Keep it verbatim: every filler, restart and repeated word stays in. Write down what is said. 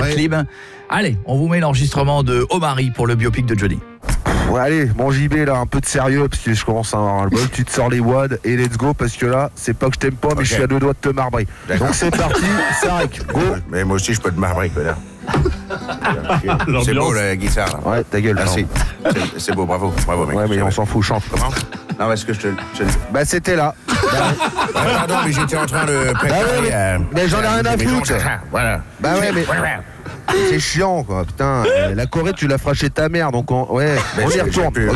Adlib. Allez, on vous met l'enregistrement de Omari pour le biopic de Johnny. Ouais, allez, mon J B là, un peu de sérieux parce que je commence à avoir le bol. Tu te sors les wads et let's go parce que là, c'est pas que je t'aime pas, mais okay. Je suis à deux doigts de te marbrer. Donc c'est parti, Sarek, go. Mais moi aussi, je peux te marbrer, connard. C'est beau la guitare. Là. Ouais, ta gueule. Merci. C'est, c'est beau, bravo, bravo mec. Ouais, mais on s'en fout, chante. Comment? Non, est-ce que je te. Je... Bah, c'était là. Bah, pardon, mais j'étais en train de préparer. Bah ouais, mais, euh, mais j'en ai rien à foutre. Voilà. Bah ouais, mais. C'est chiant, quoi. Putain, la Corée, tu l'as fraché ta mère, donc on... ouais, on y retourne.